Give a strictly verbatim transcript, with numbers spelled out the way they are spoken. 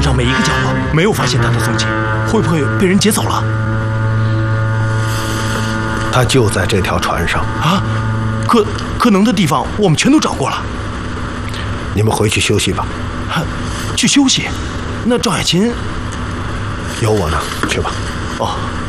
上每一个角落，没有发现他的踪迹，会不会被人劫走了？ 他就在这条船上啊！可可能的地方我们全都找过了。 你们回去休息吧。 去休息？那赵雅琴有我呢，去吧。 哦。